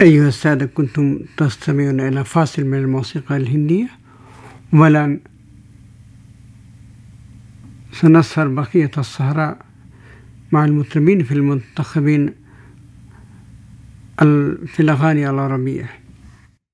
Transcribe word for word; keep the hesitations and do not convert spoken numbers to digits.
أيها السادة، كنتم تستمعون إلى فاصل من الموسيقى الهندية، والآن سنسهر بقية السهرة مع المطربين في المنتخبين في الأغاني العربية.